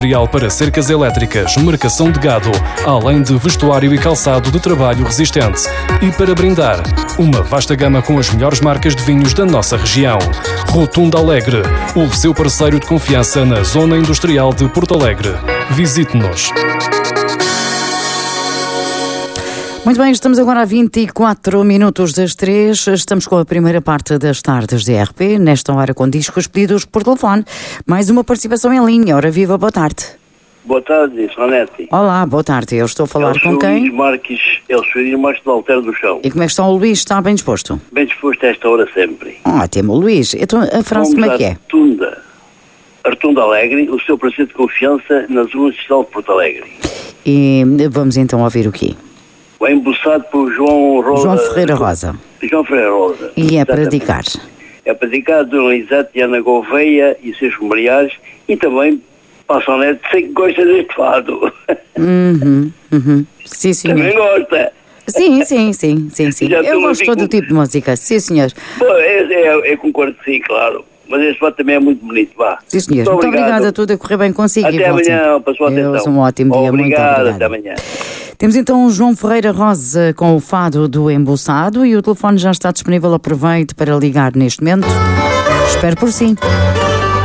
Material para cercas elétricas, marcação de gado, além de vestuário e calçado de trabalho resistente. E para brindar, uma vasta gama com as melhores marcas de vinhos da nossa região. Rotunda Alegre, o seu parceiro de confiança na Zona Industrial de Porto Alegre. Visite-nos. Muito bem, estamos agora a 24 minutos das 3. Estamos com a primeira parte das tardes de RP, nesta hora com discos pedidos por telefone. Mais uma participação em linha. Ora viva, boa tarde. Boa tarde, Sonete. Olá, boa tarde. Eu estou a falar com quem? Luís Marques do Alter do Chão. E como é que está o Luís? Está bem disposto? Bem disposto a esta hora sempre. Ótimo, Luís. Então a frase como é que é? Rotunda Alegre, o seu parceiro de confiança na Zona Industrial de Porto Alegre. E vamos então ouvir o quê? É embuçado por João Ferreira Rosa. João Ferreira Rosa. E é para dedicar? É para dedicar a Dona Elisete e Ana Gouveia e seus familiares e também para a Sonete, sei que gosta deste fado. Sim, senhor. Também gosta. Sim. Eu gosto de todo tipo de música. Sim, senhor. Eu concordo sim, claro. Mas este fado também é muito bonito, vá. Sim, senhor. Muito obrigada a tudo a correr bem consigo. Até amanhã, para a sua atenção. Um ótimo dia. Obrigado, até amanhã. Temos então o João Ferreira Rosa com o fado do Embuçado e o telefone já está disponível. Aproveite para ligar neste momento. Espero por si.